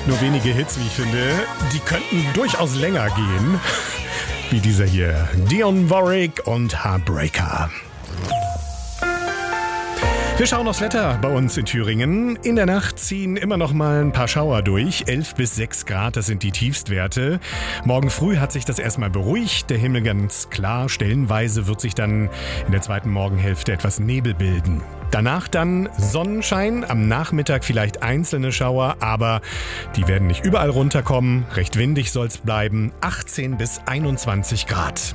Nur wenige Hits, wie ich finde, die könnten durchaus länger gehen. Wie dieser hier, Dionne Warwick und Heartbreaker. Wir schauen aufs Wetter bei uns in Thüringen. In der Nacht ziehen immer noch mal ein paar Schauer durch. 11 bis 6 Grad, das sind die Tiefstwerte. Morgen früh hat sich das erstmal beruhigt. Der Himmel ganz klar. Stellenweise wird sich dann in der zweiten Morgenhälfte etwas Nebel bilden. Danach dann Sonnenschein, am Nachmittag vielleicht einzelne Schauer, aber die werden nicht überall runterkommen. Recht windig soll es bleiben. 18 bis 21 Grad.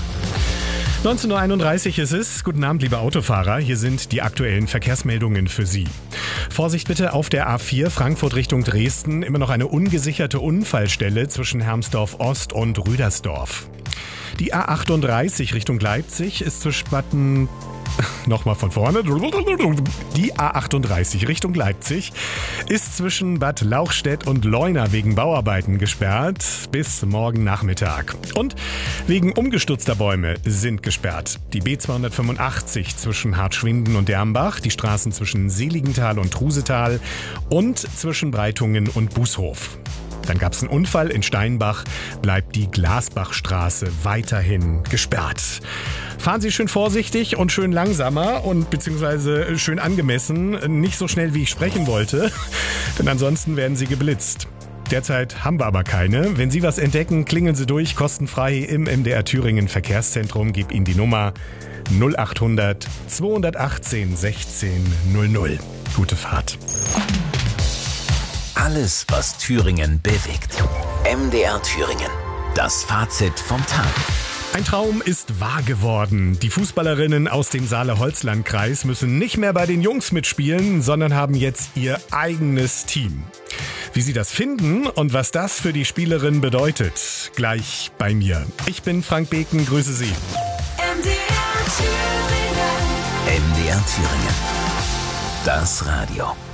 19.31 Uhr ist es. Guten Abend, liebe Autofahrer. Hier sind die aktuellen Verkehrsmeldungen für Sie. Vorsicht bitte auf der A4 Frankfurt Richtung Dresden. Immer noch eine ungesicherte Unfallstelle zwischen Hermsdorf Ost und Rüdersdorf. Die A38 Richtung Leipzig ist zwischen Nochmal von vorne. Die A38 Richtung Leipzig ist zwischen Bad Lauchstädt und Leuna wegen Bauarbeiten gesperrt bis morgen Nachmittag. Und wegen umgestürzter Bäume sind gesperrt. Die B285 zwischen Hartschwinden und Dermbach, die Straßen zwischen Seligenthal und Trusetal und zwischen Breitungen und Bußhof. Dann gab es einen Unfall in Steinbach, bleibt die Glasbachstraße weiterhin gesperrt. Fahren Sie schön vorsichtig und schön langsamer und beziehungsweise schön angemessen, nicht so schnell wie ich sprechen wollte, denn ansonsten werden Sie geblitzt. Derzeit haben wir aber keine. Wenn Sie was entdecken, klingeln Sie durch, kostenfrei im MDR Thüringen Verkehrszentrum. Gib Ihnen die Nummer 0800 218 1600. Gute Fahrt. Alles, was Thüringen bewegt. MDR Thüringen. Das Fazit vom Tag. Ein Traum ist wahr geworden. Die Fußballerinnen aus dem Saale-Holzland-Kreis müssen nicht mehr bei den Jungs mitspielen, sondern haben jetzt ihr eigenes Team. Wie sie das finden und was das für die Spielerinnen bedeutet, gleich bei mir. Ich bin Frank Beken, grüße Sie. MDR Thüringen. Das Radio.